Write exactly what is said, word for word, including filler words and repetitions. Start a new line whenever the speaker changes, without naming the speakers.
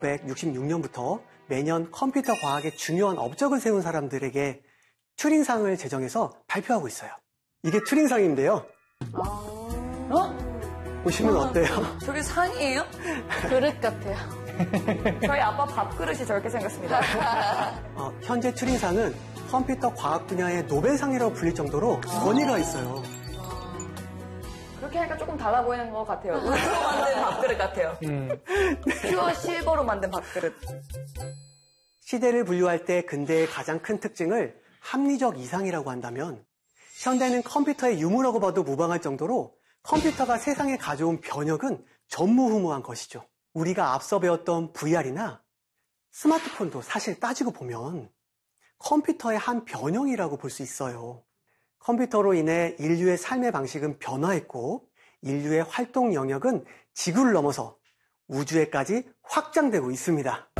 천구백육십육 년부터 매년 컴퓨터 과학의 중요한 업적을 세운 사람들에게 튜링상을 제정해서 발표하고 있어요. 이게 튜링상인데요.
아... 어?
보시면 어때요?
저게 상이에요?
그릇 같아요.
저희 아빠 밥그릇이 저렇게 생겼습니다.
어, 현재 튜링상은 컴퓨터 과학 분야의 노벨상이라고 불릴 정도로 권위가 있어요.
그렇게 하니까 조금 달라 보이는 것 같아요. 우주로 만든 밥그릇 같아요. 음. 퓨어 실버로 만든 밥그릇.
시대를 분류할 때 근대의 가장 큰 특징을 합리적 이상이라고 한다면 현대는 컴퓨터의 유무라고 봐도 무방할 정도로 컴퓨터가 세상에 가져온 변혁은 전무후무한 것이죠. 우리가 앞서 배웠던 브이알이나 스마트폰도 사실 따지고 보면 컴퓨터의 한 변형이라고 볼 수 있어요. 컴퓨터로 인해 인류의 삶의 방식은 변화했고 인류의 활동 영역은 지구를 넘어서 우주에까지 확장되고 있습니다.